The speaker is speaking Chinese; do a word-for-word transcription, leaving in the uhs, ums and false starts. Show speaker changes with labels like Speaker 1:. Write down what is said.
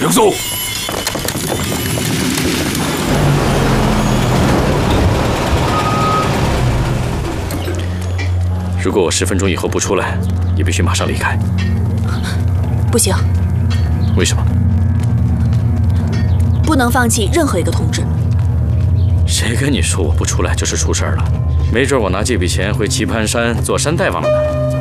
Speaker 1: 领走。如果我十分钟以后不出来，你必须马上离开。
Speaker 2: 不行。
Speaker 1: 为什么？
Speaker 2: 不能放弃任何一个同志。
Speaker 1: 谁跟你说我不出来就是出事儿了？没准我拿这笔钱回棋盘山做山大王呢。